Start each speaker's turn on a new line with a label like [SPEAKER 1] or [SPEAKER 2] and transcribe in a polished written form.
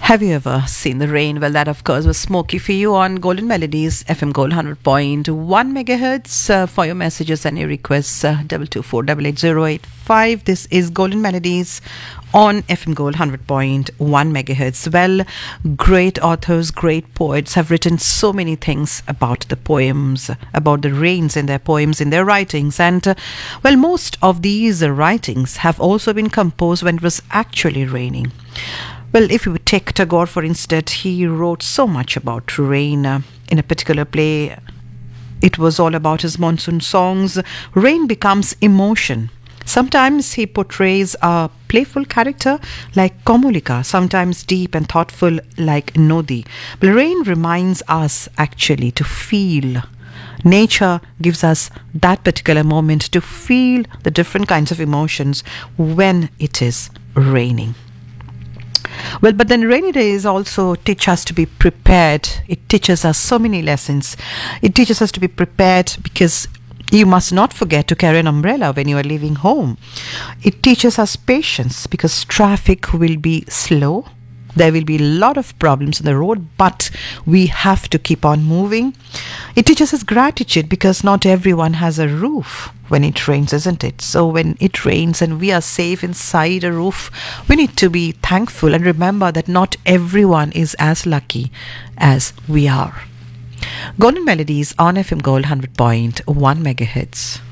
[SPEAKER 1] Have you ever seen the rain? Well, that of course was Smokey for you on Golden Melodies, FM Gold 100.1 megahertz. For your messages and your requests, 224-880-885. This is Golden Melodies on FM Gold 100.1 megahertz. Well, great authors, great poets have written so many things about the poems, about the rains in their poems, in their writings. And, well, most of these writings have also been composed when it was actually raining. Well, if you would take Tagore, for instance, he wrote so much about rain in a particular play. It was all about his monsoon songs. Rain becomes emotion. Sometimes he portrays a playful character like Komolika, sometimes deep and thoughtful like Nodi. But rain reminds us actually to feel. Nature gives us that particular moment to feel the different kinds of emotions when it is raining. Well, but then rainy days also teach us to be prepared. It teaches us so many lessons. It teaches us to be prepared because you must not forget to carry an umbrella when you are leaving home. It teaches us patience because traffic will be slow. There will be a lot of problems on the road, but we have to keep on moving. It teaches us gratitude because not everyone has a roof when it rains, isn't it? So when it rains and we are safe inside a roof, we need to be thankful and remember that not everyone is as lucky as we are. Golden Melodies on FM Gold 100.1 megahertz.